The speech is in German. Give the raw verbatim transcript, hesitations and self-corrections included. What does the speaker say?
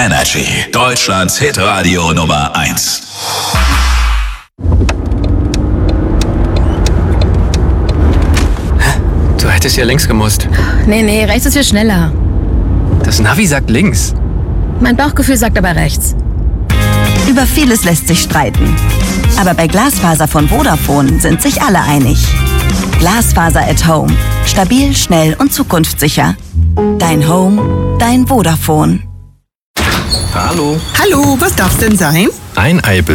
Energy, Deutschlands Hitradio Nummer eins. Du hättest ja links gemusst. Nee, nee, rechts ist viel schneller. Das Navi sagt links. Mein Bauchgefühl sagt aber rechts. Über vieles lässt sich streiten. Aber bei Glasfaser von Vodafone sind sich alle einig. Glasfaser at Home. Stabil, schnell und zukunftssicher. Dein Home, dein Vodafone. Hallo. Hallo, was darf's denn sein? Ein Ei bitte.